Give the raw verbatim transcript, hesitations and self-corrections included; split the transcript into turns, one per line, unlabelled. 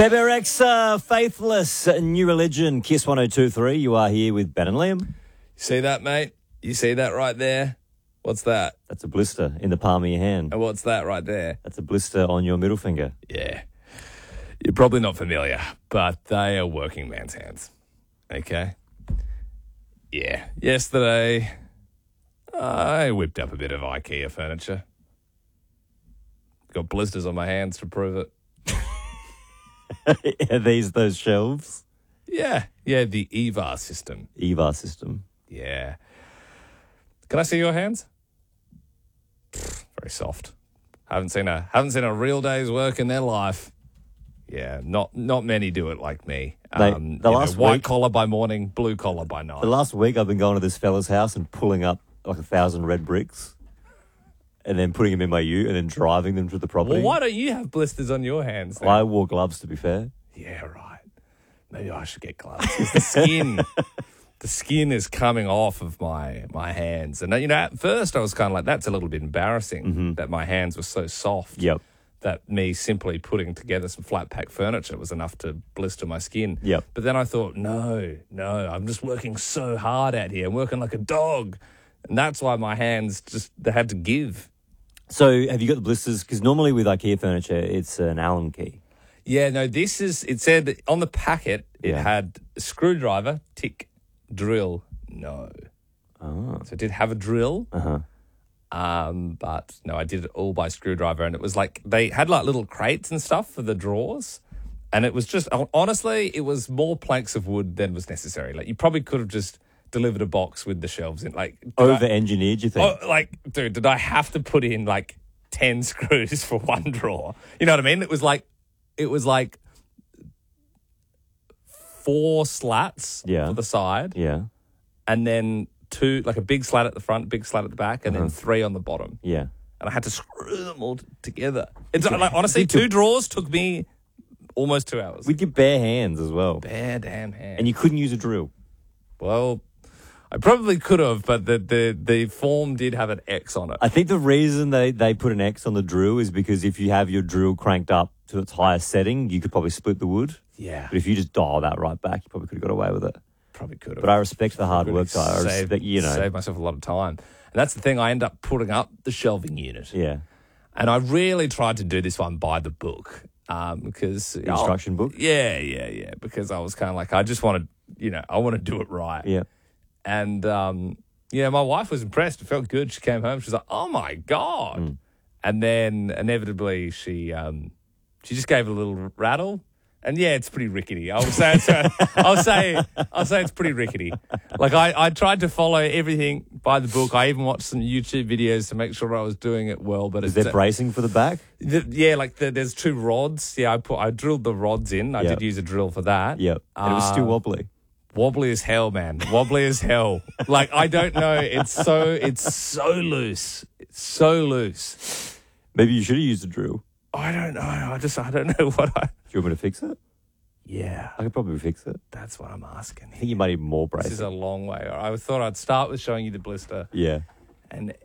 Bebe Rexha, Faithless, New Religion, Kiss one oh two point three. You are here with Ben and Liam.
See that, mate? You see that right there? What's that?
That's a blister in the palm of your hand.
And what's that right there?
That's a blister on your middle finger.
Yeah. You're probably not familiar, but they are working man's hands. Okay? Yeah. Yesterday, I whipped up a bit of IKEA furniture. Got blisters on my hands to prove it.
Are these those shelves?
Yeah. Yeah, the E V A R system.
E V A R system.
Yeah. Can I see your hands? Pfft, very soft. Haven't seen a haven't seen a real day's work in their life. Yeah, not not many do it like me.
They-
Um,
the
you
last
know, white
week-
collar by morning, blue collar by night.
The last week I've been going to this fella's house and pulling up like a thousand red bricks and then putting them in my ute and then driving them to the property.
Well, why don't you have blisters on your hands then?
I wore gloves, to be fair.
Yeah, right. Maybe I should get gloves. 'Cause the skin, the skin is coming off of my my hands, and you know, at first I was kind of like, that's a little bit embarrassing that my hands were so soft.
Yep.
That me simply putting together some flat pack furniture was enough to blister my skin.
Yep.
But then I thought, no, no, I'm just working so hard out here. I'm working like a dog, and that's why my hands just they had to give.
So have you got the blisters? Because normally with IKEA furniture, it's an Allen key.
Yeah, no, this is, it said on the packet, it
Yeah.
had screwdriver, tick, drill, no.
Oh.
So it did have a drill,
Uh-huh.
um, but no, I did it all by screwdriver. And it was like, they had like little crates and stuff for the drawers. And it was just, honestly, it was more planks of wood than was necessary. Like, you probably could have just delivered a box with the shelves in. Like, did I-
Over-engineered, you think?
Oh, like, dude, did I have to put in like ten screws for one drawer? You know what I mean? It was like, it was like four slats
Yeah.
for the side,
Yeah,
and then two, like a big slat at the front, big slat at the back, and then three on the bottom.
yeah.
And I had to screw them all t- together. It's like, honestly, two drawers took me almost two hours.
With your bare hands as well.
bare damn hand.
And you couldn't use a drill.
Well, I probably could have, but the, the, the form did have an X on it.
I think the reason they, they put an X on the drill is because if you have your drill cranked up to its highest setting, you could probably split the wood.
Yeah,
But if you just dial that right back, you probably could have got away with it.
probably could have.
But I respect the hard work, guy. I
Save,
respect, you know.
save myself a lot of time. And that's the thing, I end up putting up the shelving unit.
Yeah.
And I really tried to do this one by the book. Um, because
The instruction book?
Yeah, yeah, yeah. Because I was kind of like, I just want to, you know, I want to do it right.
Yeah.
And, um, yeah, my wife was impressed. It felt good. She came home. She was like, oh, my God.
Mm.
And then inevitably she um, she just gave it a little rattle. And, yeah, it's pretty rickety. I'll say it's, uh, I'll say, I'll say it's pretty rickety. Like, I, I tried to follow everything by the book. I even watched some YouTube videos to make sure I was doing it well. But
Is
it's,
there bracing for the back?
the, yeah, like the, there's two rods. Yeah, I put I drilled the rods in. I
Yep.
did use a drill for that.
Yep. And it was still
Uh,
wobbly.
Wobbly as hell, man. Wobbly as hell. Like, I don't know. It's so it's so loose. It's so loose.
Maybe you should have used a drill.
I don't know. I just I don't know what I.
Do you want me to fix it?
Yeah,
I could probably fix it.
that's what I'm asking.
I think you might need more
This is
bracing.
a long way. I thought I'd start with showing you the blister,
Yeah.
and